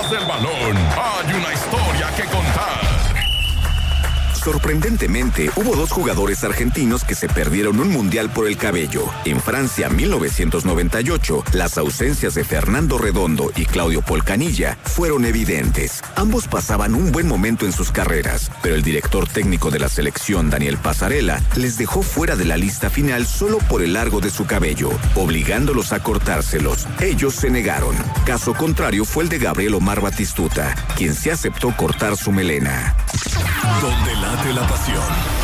Detrás del balón hay una historia que contar. Sorprendentemente, hubo 2 jugadores argentinos que se perdieron un mundial por el cabello. En Francia, 1998, las ausencias de Fernando Redondo y Claudio Polcanilla fueron evidentes. Ambos pasaban un buen momento en sus carreras, pero el director técnico de la selección, Daniel Passarella, les dejó fuera de la lista final solo por el largo de su cabello, obligándolos a cortárselos. Ellos se negaron. Caso contrario fue el de Gabriel Omar Batistuta, quien se aceptó cortar su melena. Donde late la pasión.